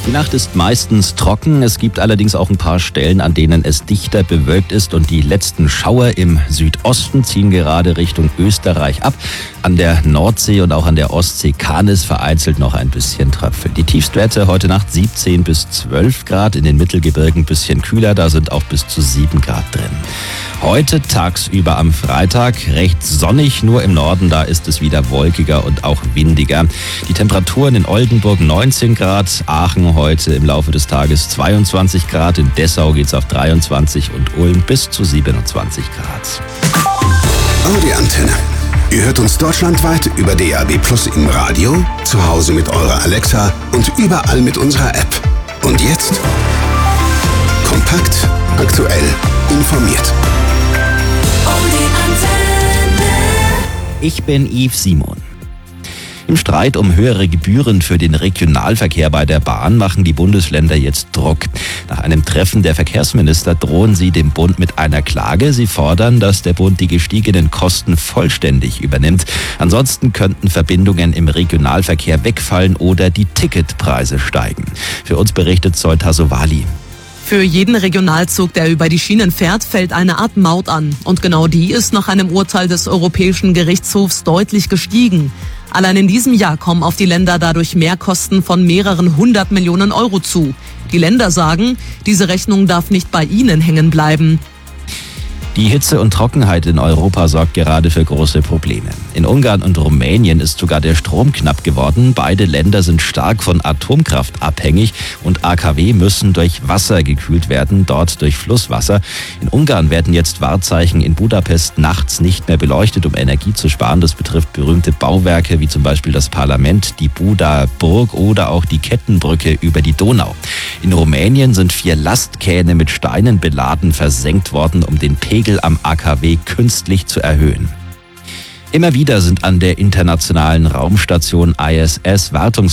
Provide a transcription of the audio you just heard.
Die Nacht ist meistens trocken, es gibt allerdings auch ein paar Stellen, an denen es dichter bewölkt ist und die letzten Schauer im Südosten ziehen gerade Richtung Österreich ab. An der Nordsee und auch an der Ostsee kann es vereinzelt noch ein bisschen tröpfeln. Die Tiefstwerte heute Nacht 17 bis 12 Grad, in den Mittelgebirgen ein bisschen kühler, da sind auch bis zu 7 Grad drin. Heute tagsüber am Freitag recht sonnig, nur im Norden, da ist es wieder wolkiger und auch windiger. Die Temperaturen in Oldenburg 19 Grad, Aachen heute im Laufe des Tages 22 Grad, in Dessau geht's auf 23 und Ulm bis zu 27 Grad. Audi-Antenne. Ihr hört uns deutschlandweit über DAB+ im Radio, zu Hause mit eurer Alexa und überall mit unserer App. Und jetzt kompakt, aktuell, informiert. Ich bin Yves Simon. Im Streit um höhere Gebühren für den Regionalverkehr bei der Bahn machen die Bundesländer jetzt Druck. Nach einem Treffen der Verkehrsminister drohen sie dem Bund mit einer Klage. Sie fordern, dass der Bund die gestiegenen Kosten vollständig übernimmt. Ansonsten könnten Verbindungen im Regionalverkehr wegfallen oder die Ticketpreise steigen. Für uns berichtet Zoe Tassovali. Für jeden Regionalzug, der über die Schienen fährt, fällt eine Art Maut an. Und genau die ist nach einem Urteil des Europäischen Gerichtshofs deutlich gestiegen. Allein in diesem Jahr kommen auf die Länder dadurch Mehrkosten von mehreren 100 Millionen Euro zu. Die Länder sagen, diese Rechnung darf nicht bei ihnen hängen bleiben. Die Hitze und Trockenheit in Europa sorgt gerade für große Probleme. In Ungarn und Rumänien ist sogar der Strom knapp geworden. Beide Länder sind stark von Atomkraft abhängig und AKW müssen durch Wasser gekühlt werden, dort durch Flusswasser. In Ungarn werden jetzt Wahrzeichen in Budapest nachts nicht mehr beleuchtet, um Energie zu sparen. Das betrifft berühmte Bauwerke wie zum Beispiel das Parlament, die Buda Burg oder auch die Kettenbrücke über die Donau. In Rumänien sind 4 Lastkähne mit Steinen beladen versenkt worden, um den Pegel am AKW künstlich zu erhöhen. Immer wieder sind an der internationalen Raumstation ISS